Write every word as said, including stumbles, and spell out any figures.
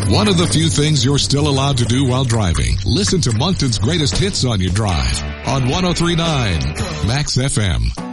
One of the few things you're still allowed to do while driving. Listen to Moncton's greatest hits on your drive on one oh three point nine Max F M.